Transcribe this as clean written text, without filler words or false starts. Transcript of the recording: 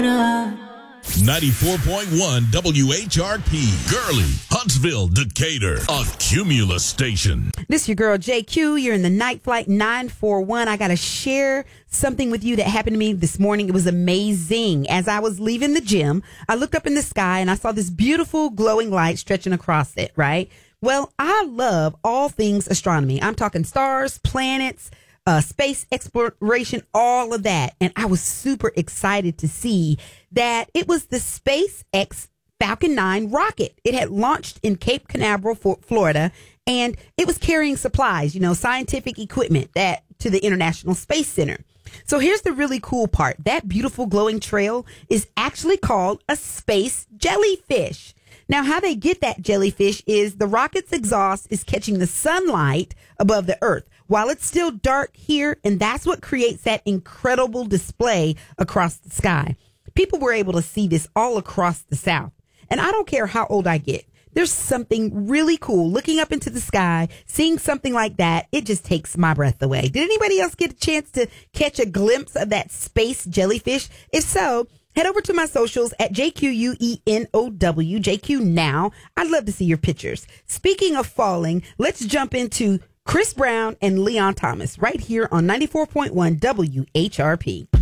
94.1 WHRP, Gurley, Huntsville, Decatur, a Cumulus station. This is your girl, JQ. You're in the Night Flight 941. I got to share something with you that happened to me this morning. It was amazing. As I was leaving the gym, I looked up in the sky and I saw this beautiful glowing light stretching across it, right? Well, I love all things astronomy. I'm talking stars, planets, space exploration, all of that. And I was super excited to see that it was the SpaceX Falcon 9 rocket. It had launched in Cape Canaveral, Florida, and it was carrying supplies, scientific equipment to the International Space Center. So here's the really cool part. That beautiful glowing trail is actually called a space jellyfish. Now, how they get that jellyfish is the rocket's exhaust is catching the sunlight above the Earth while it's still dark here, and that's what creates that incredible display across the sky. People were able to see this all across the South, and I don't care how old I get. There's something really cool looking up into the sky, seeing something like that. It just takes my breath away. Did anybody else get a chance to catch a glimpse of that space jellyfish? If so, head over to my socials at JQUENOW, JQ Now. I'd love to see your pictures. Speaking of falling, let's jump into Chris Brown and Leon Thomas right here on 94.1 WHRP.